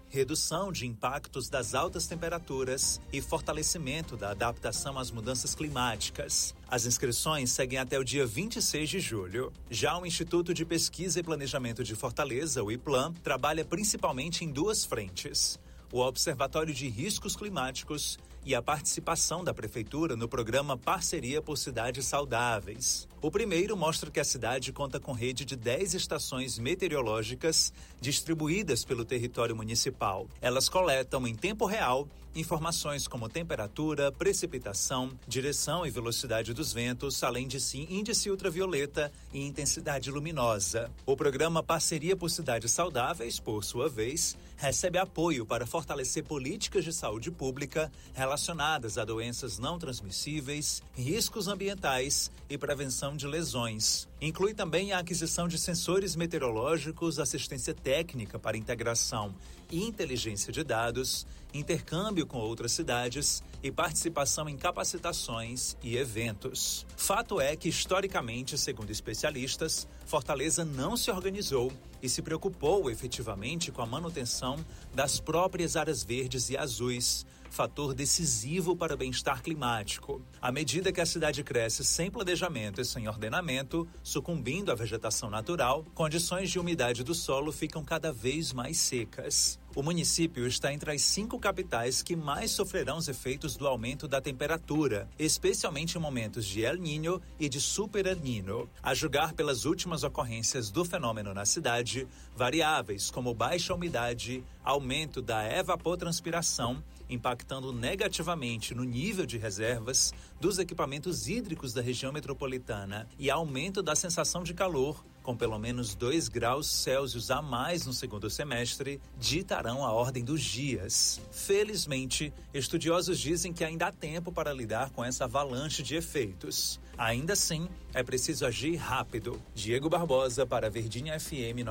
redução de impactos das altas temperaturas e fortalecimento da adaptação às mudanças climáticas. As inscrições seguem até o dia 26 de julho. Já o Instituto de Pesquisa e Planejamento de Fortaleza, o IPLAN, trabalha principalmente em duas frentes: o Observatório de Riscos Climáticos e a participação da Prefeitura no programa Parceria por Cidades Saudáveis. O primeiro mostra que a cidade conta com rede de 10 estações meteorológicas distribuídas pelo território municipal. Elas coletam em tempo real informações como temperatura, precipitação, direção e velocidade dos ventos, além de índice ultravioleta e intensidade luminosa. O programa Parceria por Cidades Saudáveis, por sua vez, recebe apoio para fortalecer políticas de saúde pública relacionadas a doenças não transmissíveis, riscos ambientais e prevenção de lesões. Inclui também a aquisição de sensores meteorológicos, assistência técnica para integração e inteligência de dados, intercâmbio com outras cidades e participação em capacitações e eventos. Fato é que, historicamente, segundo especialistas, Fortaleza não se organizou e se preocupou efetivamente com a manutenção das próprias áreas verdes e azuis, fator decisivo para o bem-estar climático. À medida que a cidade cresce sem planejamento e sem ordenamento, sucumbindo à vegetação natural, condições de umidade do solo ficam cada vez mais secas. O município está entre as 5 capitais que mais sofrerão os efeitos do aumento da temperatura, especialmente em momentos de El Niño e de Super El Niño. A julgar pelas últimas ocorrências do fenômeno na cidade, variáveis como baixa umidade, aumento da evapotranspiração, impactando negativamente no nível de reservas dos equipamentos hídricos da região metropolitana, e aumento da sensação de calor, com pelo menos 2 graus Celsius a mais no segundo semestre, ditarão a ordem dos dias. Felizmente, estudiosos dizem que ainda há tempo para lidar com essa avalanche de efeitos. Ainda assim, é preciso agir rápido. Diego Barbosa para Verdinha FM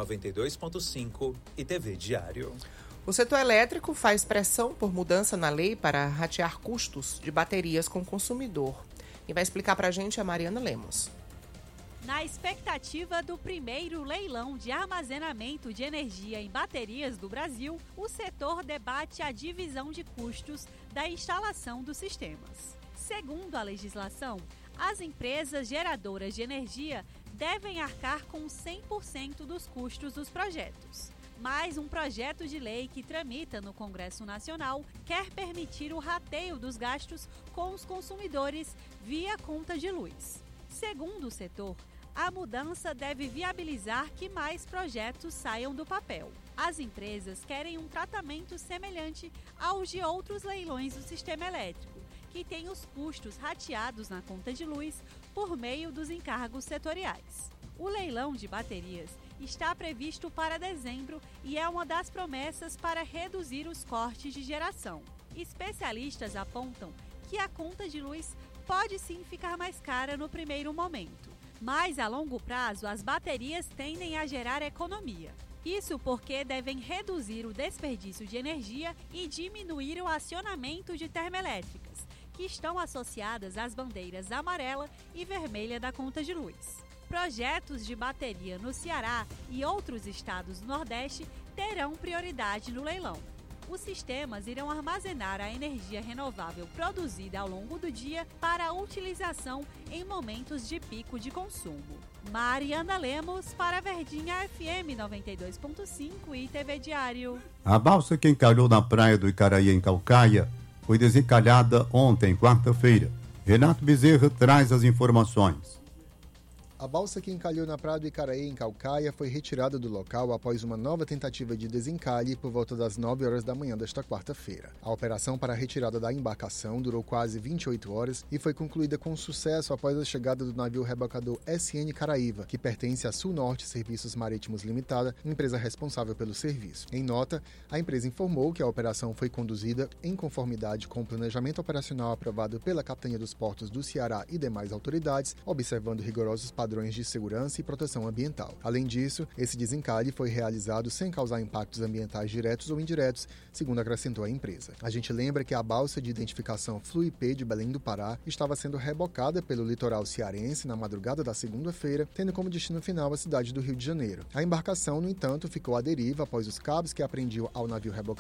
92.5 e TV Diário. O setor elétrico faz pressão por mudança na lei para ratear custos de baterias com o consumidor. E vai explicar para a gente a Mariana Lemos. Na expectativa do primeiro leilão de armazenamento de energia em baterias do Brasil, o setor debate a divisão de custos da instalação dos sistemas. Segundo a legislação, as empresas geradoras de energia devem arcar com 100% dos custos dos projetos. Mas um projeto de lei que tramita no Congresso Nacional quer permitir o rateio dos gastos com os consumidores via conta de luz. Segundo o setor, a mudança deve viabilizar que mais projetos saiam do papel. As empresas querem um tratamento semelhante aos de outros leilões do sistema elétrico, que têm os custos rateados na conta de luz por meio dos encargos setoriais. O leilão de baterias está previsto para dezembro e é uma das promessas para reduzir os cortes de geração. Especialistas apontam que a conta de luz pode sim ficar mais cara no primeiro momento, mas a longo prazo as baterias tendem a gerar economia. Isso porque devem reduzir o desperdício de energia e diminuir o acionamento de termoelétricas, que estão associadas às bandeiras amarela e vermelha da conta de luz. Projetos de bateria no Ceará e outros estados do Nordeste terão prioridade no leilão. Os sistemas irão armazenar a energia renovável produzida ao longo do dia para a utilização em momentos de pico de consumo. Mariana Lemos para Verdinha FM 92.5 e TV Diário. A balsa que encalhou na praia do Icaraí, em Caucaia, foi desencalhada ontem, quarta-feira. Renato Bezerra traz as informações. A balsa que encalhou na praia do Icaraí, em Caucaia, foi retirada do local após uma nova tentativa de desencalhe por volta das 9 horas da manhã desta quarta-feira. A operação para a retirada da embarcação durou quase 28 horas e foi concluída com sucesso após a chegada do navio rebocador SN Caraíva, que pertence à Sul Norte Serviços Marítimos Limitada, empresa responsável pelo serviço. Em nota, a empresa informou que a operação foi conduzida em conformidade com o planejamento operacional aprovado pela Capitania dos Portos do Ceará e demais autoridades, observando rigorosos padrões de segurança e proteção ambiental. Além disso, esse desencalhe foi realizado sem causar impactos ambientais diretos ou indiretos, segundo acrescentou a empresa. A gente lembra que a balsa de identificação Fluip de Belém do Pará estava sendo rebocada pelo litoral cearense na madrugada da segunda-feira, tendo como destino final a cidade do Rio de Janeiro. A embarcação, no entanto, ficou à deriva após os cabos que apreendiam ao navio rebocado